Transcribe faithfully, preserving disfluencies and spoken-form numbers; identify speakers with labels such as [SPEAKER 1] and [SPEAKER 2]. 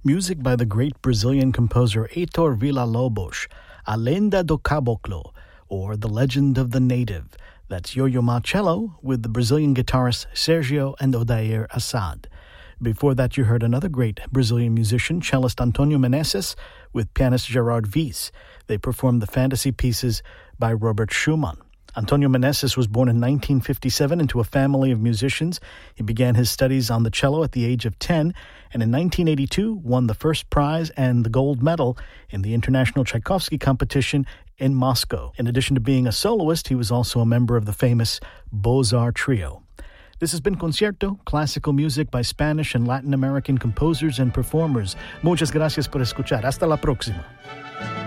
[SPEAKER 1] Music by the great Brazilian composer Heitor Villa-Lobos, A Lenda do Caboclo, or The Legend of the Native. That's Yo-Yo Ma cello with the Brazilian guitarists Sergio and Odair Assad. Before that, you heard another great Brazilian musician, cellist Antonio Meneses, with pianist Gerard Wyss. They performed the fantasy pieces by Robert Schumann. Antonio Meneses was born in nineteen fifty-seven into a family of musicians. He began his studies on the cello at the age of ten, and in nineteen eighty-two won the first prize and the gold medal in the International Tchaikovsky Competition in Moscow. In addition to being a soloist, he was also a member of the famous Beaux-Arts Trio. This has been Concierto, classical music by Spanish and Latin American composers and performers. Muchas gracias por escuchar. Hasta la próxima.